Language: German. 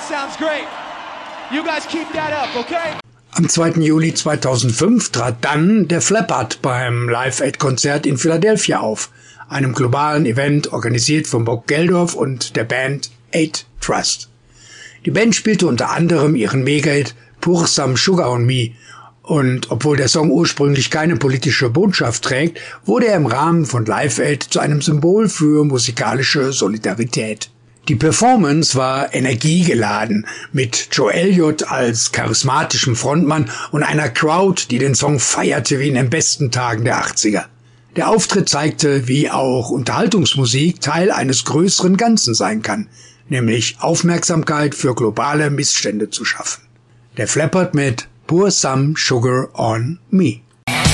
sounds great. You guys keep that up, okay? Am 2. Juli 2005 trat dann der Flappard beim Live-Aid-Konzert in Philadelphia auf, einem globalen Event organisiert von Bob Geldof und der Band Aid Trust. Die Band spielte unter anderem ihren Mega-Hit Pour Some Sugar on Me, und obwohl der Song ursprünglich keine politische Botschaft trägt, wurde er im Rahmen von Live Aid zu einem Symbol für musikalische Solidarität. Die Performance war energiegeladen, mit Joe Elliott als charismatischem Frontmann und einer Crowd, die den Song feierte wie in den besten Tagen der 80er. Der Auftritt zeigte, wie auch Unterhaltungsmusik Teil eines größeren Ganzen sein kann, nämlich Aufmerksamkeit für globale Missstände zu schaffen. Der Flappard mit Pour Some Sugar on Me.